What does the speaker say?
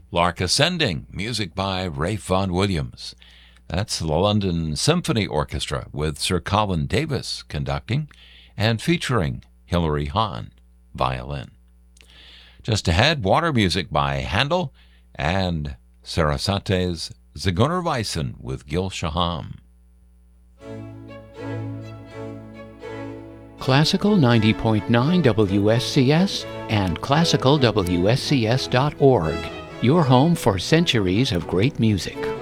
Lark Ascending, music by Ralph Vaughan Williams. That's the London Symphony Orchestra with Sir Colin Davis conducting and featuring Hilary Hahn, violin. Just ahead, water music by Handel and Sarasate's Zigeunerweisen with Gil Shaham. Classical 90.9 WSCS and classicalwscs.org. Your home for centuries of great music.